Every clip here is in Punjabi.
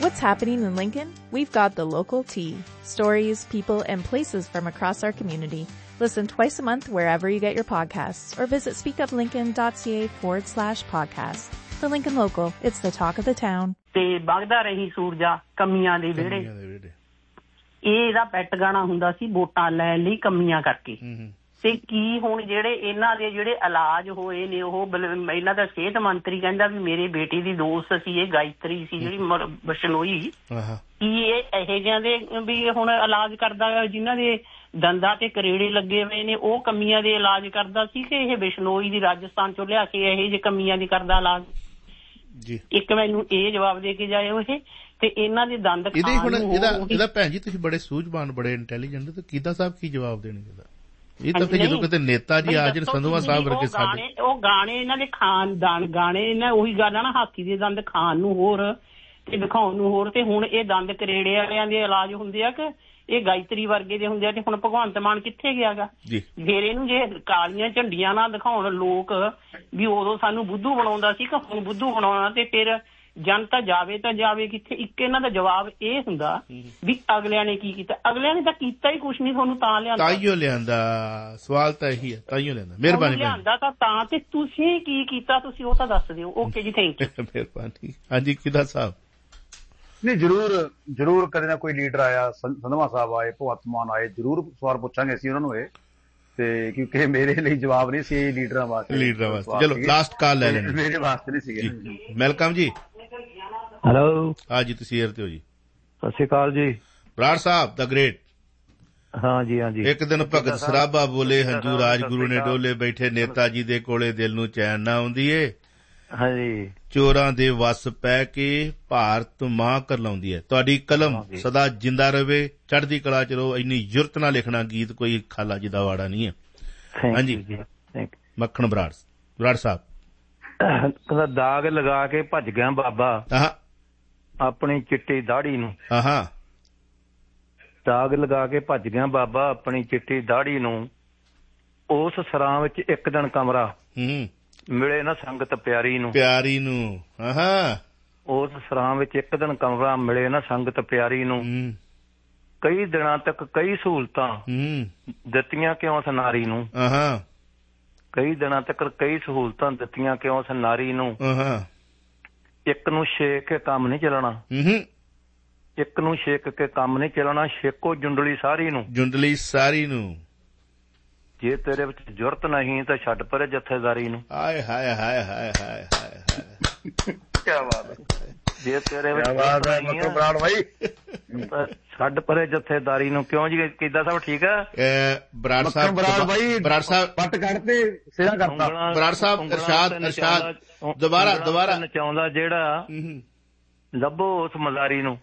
what's happening in Lincoln? We've got the local tea. Stories, people, and places from across our community. Listen twice a month wherever you get your podcasts or visit speakuplincoln.ca/podcast. The Lincoln Local. It's the talk of the town. ਤੇ ਵਗਦਾ ਰਹੀ ਸੂਰਜਾ ਕਮੀਆਂ ਦੇ ਵਿਹੜੇ, ਇਹ ਇਹਦਾ ਪੈਟ ਗਾਣਾ ਹੁੰਦਾ ਸੀ ਵੋਟਾਂ ਲੈਣ ਲਈ ਕਮੀਆਂ ਕਰਕੇ। ਤੇ ਕੀ ਹੁਣ ਜਿਹੜੇ ਇਹਨਾਂ ਦੇ ਜਿਹੜੇ ਇਲਾਜ ਹੋਏ ਨੇ, ਉਹ ਇਹਨਾਂ ਦਾ ਸਿਹਤ ਮੰਤਰੀ ਕਹਿੰਦਾ ਵੀ ਮੇਰੇ ਬੇਟੀ ਦੀ ਦੋਸਤ ਸੀ, ਇਹ ਗਾਇਤਰੀ ਸੀ ਜਿਹੜੀ ਬਸ਼ਨੋਈ, ਕੀ ਇਹ ਇਹੋ ਜਿਹਿਆਂ ਦੇ ਵੀ ਹੁਣ ਇਲਾਜ ਕਰਦਾ ਜਿਨ੍ਹਾਂ ਦੇ ਦੰਦਾਂ ਤੇ ਕਰੇੜੇ ਲੱਗੇ ਹੋਏ ਨੇ, ਉਹ ਕਮੀਆਂ ਦੇ ਇਲਾਜ ਕਰਦਾ ਸੀ ਕਿ ਇਹ ਬਿਸ਼ਨੋਈ ਦੀ ਰਾਜਸਥਾਨ ਚੋਂ ਲਿਆ ਕੇ ਇਹੋ ਜਿਹੇ ਕਮੀਆਂ ਦੀ ਕਰਦਾ ਇਲਾਜ? ਇੱਕ ਮੈਨੂੰ ਇਹ ਜਵਾਬ ਦੇ ਕੇ ਜਾਏ ਉਹ। ਤੇ ਇਹਨਾਂ ਦੇ ਦੰਦ ਇਹਦਾ ਭੈਣ ਜੀ ਤੁਸੀਂ ਬੜੇ ਸੂਝਵਾਨ, ਬੜੇ ਇੰਟੈਲੀਜੈਂਟ, ਤੇ ਕੀਤਾ ਸਾਹਿਬ ਕੀ ਜਵਾਬ ਦੇਣਗੇ ਇਹਦਾ? ਇਹ ਤਾਂ ਫਿਰ ਜਦੋਂ ਕਿਤੇ ਨੇਤਾ ਜੀ ਆ ਜਾਣ, ਸੰਧਵਾ ਸਾਹਿਬ ਵਰਗੇ ਸਾਡੇ, ਉਹ ਗਾਣੇ ਇਹਨਾਂ ਦੇ ਖਾਨਦਾਨ ਗਾਣੇ, ਇਹਨਾਂ ਉਹੀ ਗੱਲ ਆ ਨਾ, ਹਾਥੀ ਦੇ ਦੰਦ ਖਾਣ ਨੂੰ ਹੋਰ ਤੇ ਦਿਖਾਉਣ ਨੂੰ ਹੋਰ। ਤੇ ਹੁਣ ਇਹ ਦੰਦ ਕਰੇੜੇ ਵਾਲਿਆਂ ਦੇ ਇਲਾਜ ਹੁੰਦੇ ਆ ਕਿ ਇਹ ਗਾਇਤਰੀ ਵਰਗੇ ਦੇ ਹੁੰਦੇ ਆ? ਤੇ ਹੁਣ ਭਗਵੰਤ ਮਾਨ ਕਿੱਥੇ ਗਿਆ ਗਾ? ਫਿਰ ਇਹਨੂੰ ਜੇ ਕਾਲੀਆਂ ਝੰਡੀਆਂ ਨਾ ਦਿਖਾਉਣ ਲੋਕ ਵੀ ਉਦੋਂ ਸਾਨੂੰ ਬੁੱਧੂ ਬਣਾਉਂਦਾ ਸੀ ਕਿ ਹੁਣ ਬੁੱਧੂ ਬਣਾਉਣਾ, ਤੇ ਫਿਰ ਜਨਤਾ ਜਾਵੇ ਤਾਂ ਜਾਵੇ ਕਿੱਥੇ? ਇੱਕ ਇਹਨਾਂ ਦਾ ਜਵਾਬ ਇਹ ਹੁੰਦਾ ਵੀ ਅਗਲਿਆਂ ਨੇ ਕੀ ਕੀਤਾ? ਅਗਲਿਆਂ ਨੇ ਤਾਂ ਕੀਤਾ ਹੀ ਕੁਛ ਨਹੀਂ, ਤੁਹਾਨੂੰ ਤਾਂ ਲਿਆਂਦਾ। ਸਵਾਲ ਤਾਂ ਇਹੀ ਹੈ, ਤਾਈਓ ਲਿਆਂਦਾ। ਮਿਹਰਬਾਨੀ ਲਿਆਂਦਾ ਤਾਂ ਤੇ ਤੁਸੀਂ ਕੀ ਕੀਤਾ? ਤੁਸੀਂ ਉਹ ਤਾਂ ਦੱਸ ਦਿਓ। ਓਕੇ ਜੀ, ਥੈਂਕ ਯੂ। ਮਿਹਰਬਾਨੀ। ਹਾਂਜੀ ਕਿਦਾ ਸਾਹਿਬ? ਨਹੀਂ, ਜ਼ਰੂਰ ਕਦੇ ਨਾ ਕੋਈ ਲੀਡਰ ਆਇਆ, ਸੰਧਵਾ ਸਾਹਿਬ ਆਏ, ਭਗਵੰਤ ਮਾਨ ਆਏ, ਜ਼ਰੂਰ ਸਵਾਲ ਪੁੱਛਾਂਗੇ ਅਸੀਂ ਉਹਨਾਂ ਨੂੰ ਇਹ, ਤੇ ਕਿਉਂਕਿ ਮੇਰੇ ਲਈ ਜਵਾਬ ਨਹੀਂ ਸੀ ਲੀਡਰਾਂ ਵਾਸਤੇ। ਚਲੋ ਲਾਸਟ ਕਾਲ ਲੈ ਲੈਂਦੇ, ਮੇਰੇ ਵਾਸਤੇ ਨਹੀਂ ਸੀਗੇ। ਵੈਲਕਮ ਜੀ। ਹੈਲੋ, ਹਾਂਜੀ ਤੁਸੀਂ ਏਅਰ ਤੇ ਹੋ ਜੀ। ਸਤਿ ਸ਼੍ਰੀ ਅਕਾਲ ਜੀ। ਬਰਾੜ ਸਾਹਿਬ ਦਾ ਗ੍ਰੇਟ। ਹਾਂਜੀ ਹਾਂਜੀ। ਇੱਕ ਦਿਨ ਭਗਤ ਸਰਾਭਾ ਬੋਲੇ, ਹੰਝੂ ਰਾਜਗੁਰੂ ਨੇ ਡੋਲੇ, ਬੈਠੇ ਨੇਤਾ ਜੀ ਦੇ ਕੋਲੇ ਦਿਲ ਨੂੰ ਚੈਨ ਨਾ ਆਉਂਦੀ ਏ। ਹਾਂਜੀ। ਚੋਰਾਂ ਦੇ ਵੱਸ ਪੈ ਕੇ ਭਾਰਤ ਮਾਂ ਕਰਲਾਉਂਦੀ ਹੈ। ਤੁਹਾਡੀ ਕਲਮ ਸਦਾ ਜਿੰਦਾ ਰਵੇ, ਚੜ੍ਹਦੀ ਕਲਾ ਚ ਰਹੋ। ਇੰਨੀ ਜੁਰਤ ਨਾਲ ਲਿਖਣਾ ਗੀਤ ਕੋਈ ਖਾਲਾ ਜੀ ਦਾ ਵਾੜਾ ਨਹੀਂ ਹੈ। ਹਾਂਜੀ ਮੱਖਣ ਬਰਾੜ ਸਾਹਿਬ। ਦਾਗ ਲਗਾ ਕੇ ਭੱਜ ਗਿਆ ਬਾਬਾ ਆਪਣੀ ਚਿੱਟੀ ਦਾੜੀ ਨੂੰ। ਦਾਗ ਲਗਾ ਕੇ ਭੱਜ ਗਿਆ ਬਾਬਾ ਆਪਣੀ ਚਿੱਟੀ ਦਾੜੀ ਨੂੰ, ਉਸ ਸਰਾਂ ਵਿੱਚ ਇੱਕ ਦਿਨ ਕਮਰਾ ਮਿਲੇ ਨਾ ਸੰਗਤ ਪਿਆਰੀ ਨੂੰ। ਉਸ ਸਰਾਂ ਵਿੱਚ ਇੱਕ ਦਿਨ ਕਮਰਾ ਮਿਲੇ ਨਾ ਸੰਗਤ ਪਿਆਰੀ ਨੂੰ, ਕਈ ਦਿਨਾਂ ਤੱਕ ਕਈ ਸਹੂਲਤਾਂ ਦਿੱਤੀਆਂ ਕਿਉਂ ਉਸ ਨਾਰੀ ਨੂੰ। ਕਈ ਦਿਨਾਂ ਤੱਕ ਕਈ ਸਹੂਲਤਾਂ ਦਿੱਤੀਆਂ ਕਿਉਂ ਉਸ ਨਾਰੀ ਨੂੰ। ਇੱਕ ਨੂੰ ਛੇਕ ਕੇ ਕੰਮ ਨਹੀਂ ਚੱਲਣਾ, ਇੱਕ ਨੂੰ ਛੇਕ ਕੇ ਕੰਮ ਨਹੀਂ ਚੱਲਣਾ, ਛੇਕੋ ਜੁੰਡਲੀ ਸਾਰੀ ਨੂੰ। ਜੁੰਡਲੀ ਸਾਰੀ ਨੂੰ। ਜੇ ਤੇਰੇ ਵਿੱਚ ਜੁਰਤ ਨਹੀਂ ਤਾਂ ਛੱਡ ਪਰੇ ਜਥੇਦਾਰੀ ਨੂੰ। ਹਾਏ ਹਾਏ ਹਾਏ ਹਾਏ ਹਾਏ ਹਾਏ ਕਿਆ ਬਾਤ ਹੈ। ਜੇ ਤੇਰੇ ਵਿੱਚ ਛੱਡ ਪਰੇ ਜਥੇਦਾਰੀ ਨੂੰ। ਕਿਉਂ ਜੀ ਕਿੱਦਾਂ ਸਾਹਿਬ? ਠੀਕ ਹੈ ਬਰਾੜ ਸਾਹਿਬ। ਬਰਾੜ ਸਾਹਿਬ ਪੱਟ ਕੱਢਦੇ ਸਿਰਾ ਕਰਤਾ। ਬਰਾੜ ਸਾਹਿਬ ਇਰਸ਼ਾਦ ਦੁਬਾਰਾ ਨਚਾਉਂਦਾ ਜਿਹੜਾ ਲੱਭੋ ਉਸ ਮਜ਼ਾਰੀ ਨੂੰ।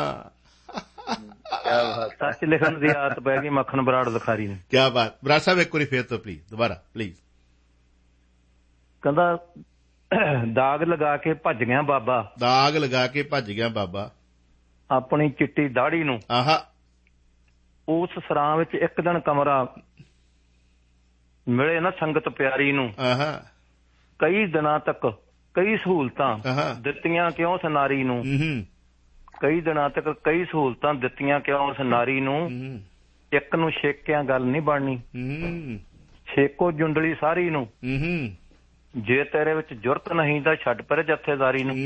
ਸੱਚ ਲਿਖਣ ਦੀ ਆਦਤ ਪੈ ਗਈ ਮੱਖਣ ਬਰਾੜ ਲਿਖਾਰੀ ਨੂੰ। ਕਿਆ ਬਾਤ। ਬਰਾੜ ਸਾਹਿਬ ਇੱਕ ਵਾਰੀ ਫੇਰ ਤੋਂ ਪਲੀਜ਼ ਦੁਬਾਰਾ ਪਲੀਜ਼। ਕਹਿੰਦਾ ਦਾਗ ਲਗਾ ਕੇ ਭੱਜ ਗਿਆ ਬਾਬਾ, ਦਾਗ ਲਗਾ ਕੇ ਭੱਜ ਗਿਆ ਬਾਬਾ ਆਪਣੀ ਚਿੱਟੀ ਦਾੜੀ ਨੂੰ। ਉਸ ਸਰਾਂ ਵਿੱਚ ਇੱਕ ਦਿਨ ਕਮਰਾ ਮਿਲੇ ਨਾ ਸੰਗਤ ਪਿਆਰੀ ਨੂੰ, ਕਈ ਦਿਨਾਂ ਤੱਕ ਕਈ ਸਹੂਲਤਾਂ ਦਿੱਤੀਆਂ ਕਿਉਂ ਉਸ ਨਾਰੀ ਨੂੰ। ਕਈ ਦਿਨਾਂ ਤੱਕ ਕਈ ਸਹੂਲਤਾਂ ਦਿੱਤੀਆਂ ਕਿਉਂ ਉਸ ਨਾਰੀ ਨੂੰ। ਇੱਕ ਨੂੰ ਛੇਕਿਆਂ ਗੱਲ ਨਹੀਂ ਬਣਨੀ, ਛੇਕੋ ਜੁੰਡਲੀ ਸਾਰੀ ਨੂੰ। ਜੇ ਤੇਰੇ ਵਿੱਚ ਜੁਰਤ ਨਹੀਂ ਤਾਂ ਛੱਡ ਪਰੇ ਜਥੇਦਾਰੀ ਨੂੰ।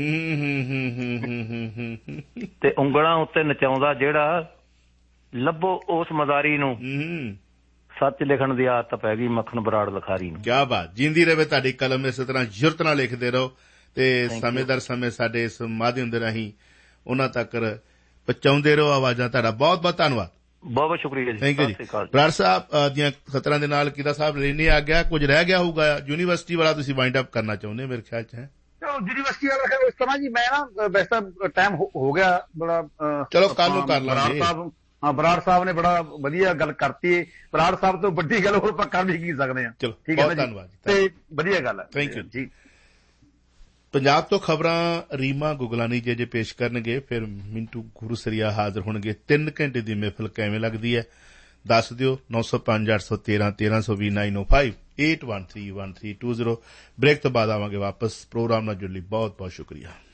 ਤੇ ਉਂਗਲਾਂ ਉੱਤੇ ਨਚਾਉਂਦਾ ਜਿਹੜਾ ਲੱਭੋ ਉਸ ਮਜ਼ਾਰੀ ਨੂੰ। ਸੱਚ ਲਿਖਣ ਦੀ ਆਦਤ ਪੈ ਗਈ ਮੱਖਣ ਬਰਾੜ ਲਿਖਾਰੀ ਨੂੰ। ਕਿਆ ਬਾਤ। ਜਿੰਦੀ ਰਹੇ ਤੁਹਾਡੀ ਕਲਮ। ਇਸੇ ਤਰ੍ਹਾਂ ਜੁਰਤ ਨਾਲ ਲਿਖਦੇ ਰਹੋ ਤੇ ਸਮੇਂ ਦਰ ਸਮੇਂ ਸਾਡੇ ਇਸ ਮਾਧਿਅਮ ਦੇ ਰਾਹੀਂ ਉਹਨਾਂ ਤੱਕ ਪਹੁੰਚਾਉਂਦੇ ਰਹੋ ਆਵਾਜ਼ਾਂ। ਤੁਹਾਡਾ ਬਹੁਤ ਬਹੁਤ ਧੰਨਵਾਦ। ਬਹੁਤ ਬਹੁਤ ਸ਼ੁਕਰੀਆ ਜੀ। ਥੈਂਕ ਯੂ ਜੀ। ਬਰਾੜ ਸਾਹਿਬ ਦੀਆਂ 17 ਦੇ ਨਾਲ ਕਿਦਾ ਸਾਹਿਬ ਲੈਣੇ ਆ ਗਿਆ। ਕੁਝ ਰਹਿ ਗਿਆ ਹੋਊਗਾ ਯੂਨੀਵਰਸਿਟੀ ਵਾਲਾ ਤੁਸੀਂ ਵਾਈਂਡ ਅਪ ਕਰਨਾ ਚਾਹੁੰਦੇ ਮੇਰੇ ਖਿਆਲ ਚ? ਹੈ ਯੂਨੀਵਰਸਿਟੀ ਵਾਲਾ ਇਸ ਤਰ੍ਹਾਂ ਜੀ, ਮੈਂ ਨਾ ਵੈਸੇ ਤਾਂ ਟਾਈਮ ਹੋ ਗਿਆ ਬੜਾ। ਚਲੋ ਕੱਲ ਨੂੰ ਕਰ ਲਾਂਗੇ। ਬਰਾੜ ਸਾਹਿਬ ਨੇ ਬੜਾ ਵਧੀਆ ਗੱਲ ਕਰਤੀ। ਬਰਾੜ ਸਾਹਿਬ ਤੋਂ ਵੱਡੀ ਗੱਲ ਹੋਰ ਆਪਾਂ ਕਰ ਵੀ ਕੀ ਸਕਦੇ ਹਾਂ। ਚਲੋ ਬਹੁਤ ਧੰਨਵਾਦ ਤੇ ਵਧੀਆ ਗੱਲ ਹੈ। ਥੈਂਕ ਯੂ ਜੀ। ਪੰਜਾਬ ਤੋਂ ਖਬਰਾਂ ਰੀਮਾ ਗੁਗਲਾਨੀ ਜੇ ਪੇਸ਼ ਕਰਨਗੇ, ਫਿਰ ਮਿੰਟੂ ਗੁਰੂਸਰੀਆ ਹਾਜ਼ਰ ਹੋਣਗੇ। 3 ਘੰਟੇ ਦੀ ਮਹਿਫਲ ਕਿਵੇਂ ਲੱਗਦੀ ਹੈ ਦੱਸ ਦਿਓ। 905 813 1320 905 8131320। ਬ੍ਰੇਕ ਤੋਂ ਬਾਅਦ ਆਵਾਂਗੇ ਵਾਪਸ। ਪ੍ਰੋਗਰਾਮ ਨਾਲ ਜੁੜਨ ਲਈ ਬਹੁਤ ਬਹੁਤ ਸ਼ੁਕਰੀਆ।